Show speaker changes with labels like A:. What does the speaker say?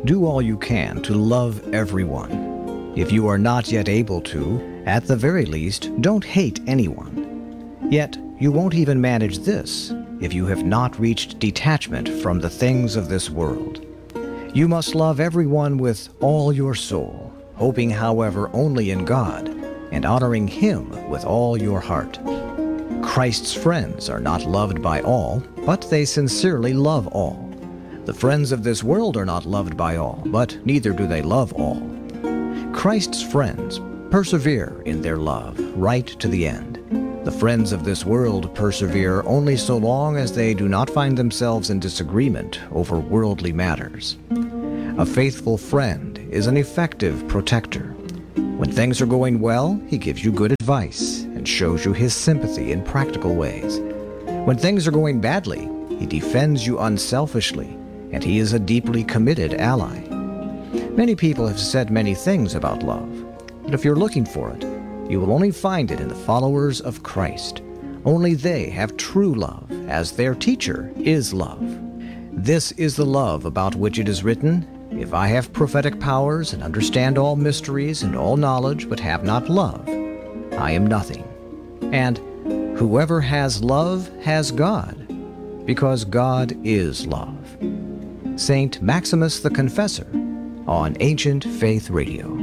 A: do all you can to love everyone. If you are not yet able to, at the very least, don't hate anyone. Yet, you won't even manage this if you have not reached detachment from the things of this world. You must love everyone with all your soul, hoping, however, only in God, and honoring Him with all your heart. Christ's friends are not loved by all, but they sincerely love all. The friends of this world are not loved by all, but neither do they love all. Christ's friends persevere in their love right to the end. The friends of this world persevere only so long as they do not find themselves in disagreement over worldly matters. A faithful friend is an effective protector. When things are going well, he gives you good advice and shows you his sympathy in practical ways. When things are going badly, he defends you unselfishly, and he is a deeply committed ally. Many people have said many things about love, but if you're looking for it, you will only find it in the followers of Christ. Only they have true love, as their teacher is love. This is the love about which it is written, "If I have prophetic powers and understand all mysteries and all knowledge, but have not love, I am nothing." And whoever has love has God, because God is love. Saint Maximus the Confessor on Ancient Faith Radio.